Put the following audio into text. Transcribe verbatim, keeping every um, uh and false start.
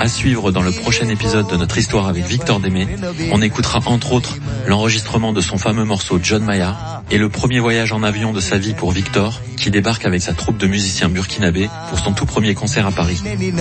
À suivre dans le prochain épisode de notre histoire avec Victor Démé, on écoutera entre autres l'enregistrement de son fameux morceau John Mayer et le premier voyage en avion de sa vie pour Victor, qui débarque avec sa troupe de musiciens burkinabés pour son tout premier concert à Paris.